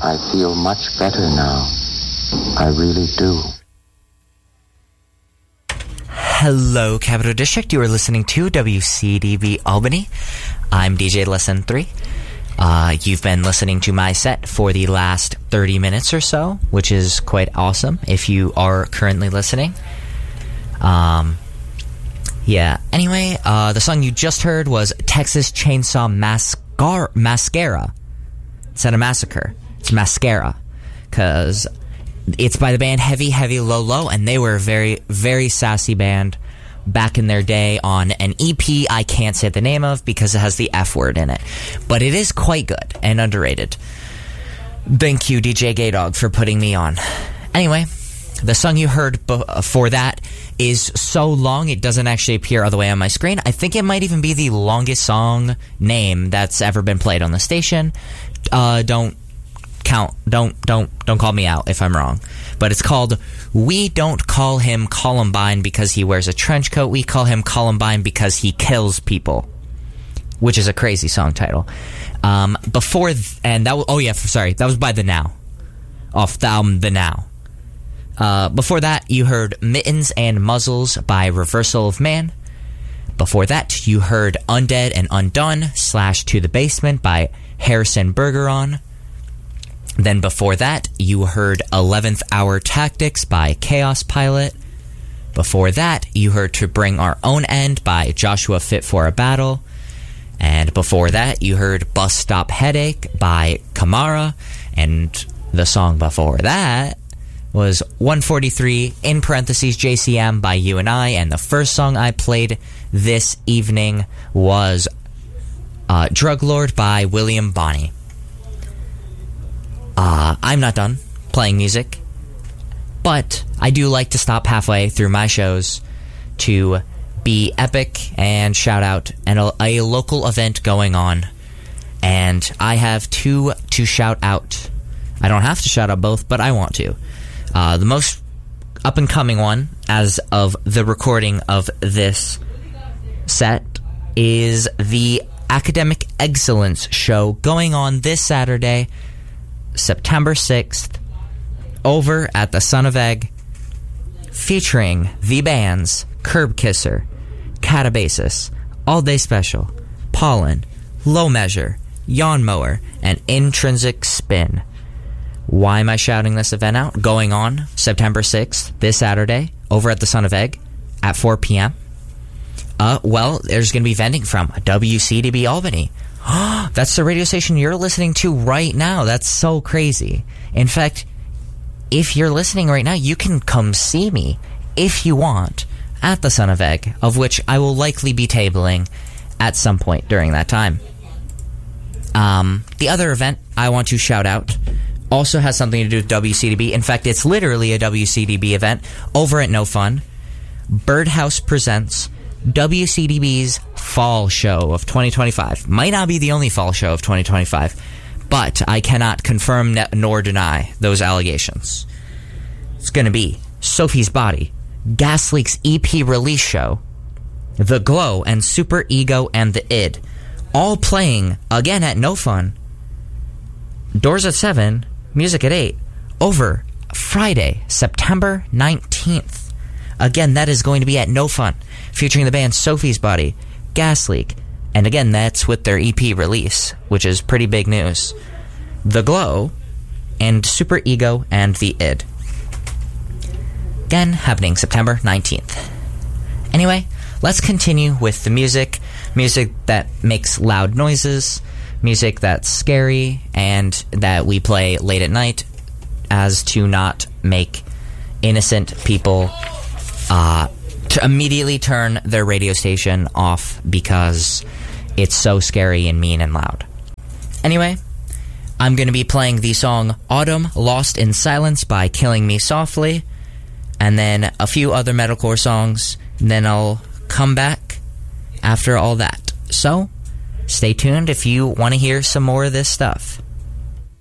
I feel much better now. I really do. Hello, Capital District. You are listening to WCDB Albany. I'm DJ Lesson 3. You've been listening to my set for the last 30 minutes or so, which is quite awesome if you are currently listening. Anyway, the song you just heard was Texas Chainsaw Mascara. Instead of Massacre, it's Mascara. Because it's by the band Heavy Heavy Low Low, and they were a very, very sassy band back in their day on an EP I can't say the name of because it has the F word in it. But it is quite good and underrated. Thank you, DJ Gaydog, for putting me on. Anyway, the song you heard before that is so long it doesn't actually appear all the way on my screen. I think it might even be the longest song name that's ever been played on the station. Don't call me out if I'm wrong. But it's called We Don't Call Him Columbine Because He Wears a Trench Coat. We call him Columbine because he kills people. Which is a crazy song title. That was by The Now. Off the album The Now. Before that, you heard Mittens and Muzzles by Reversal of Man. Before that, you heard Undead and Undone / To the Basement by Harrison Bergeron. Then before that, you heard 11th Hour Tactics by Chaos Pilot. Before that, you heard To Bring Our Own End by Joshua Fit for a Battle. And before that, you heard Bus Stop Headache by Kamara. And the song before that was 143 in parentheses JCM by You and I. And the first song I played this evening was Drug Lord by William Bonney. I'm not done playing music, but I do like to stop halfway through my shows to be epic and shout out a local event going on. And I have two to shout out. I don't have to shout out both, but I want to. The most up-and-coming one, as of the recording of this set, is the Academic Excellence Show going on this Saturday, September 6th, over at the Son of Egg, featuring the bands Curb Kisser, Catabasis, All Day Special, Pollen, Low Measure, Yawn Mower, and Intrinsic Spin. Why am I shouting this event out? Going on September 6th, this Saturday, over at the Son of Egg at 4 p.m. Well, there's going to be vending from WCDB Albany. That's the radio station you're listening to right now. That's so crazy. In fact, if you're listening right now, you can come see me, if you want, at the Son of Egg, of which I will likely be tabling at some point during that time. The other event I want to shout out also has something to do with WCDB. In fact, it's literally a WCDB event over at No Fun. Birdhouse presents WCDB's Fall Show of 2025. Might not be the only Fall Show of 2025, but I cannot confirm nor deny those allegations. It's going to be Sophie's Body, Gas Leak's EP release show, The Glow and Super Ego and The Id, all playing again at No Fun. Doors at 7, music at 8, over Friday, September 19th. Again, that is going to be at No Fun, featuring the band Sophie's Body, Gas Leak, and again, that's with their EP release, which is pretty big news. The Glow, and Super Ego and The Id. Again, happening September 19th. Anyway, let's continue with the music. Music that makes loud noises, music that's scary, and that we play late at night as to not make innocent people to immediately turn their radio station off because it's so scary and mean and loud. Anyway, I'm going to be playing the song Autumn Lost in Silence by Killing Me Softly, and then a few other metalcore songs, and then I'll come back after all that. So, stay tuned if you want to hear some more of this stuff.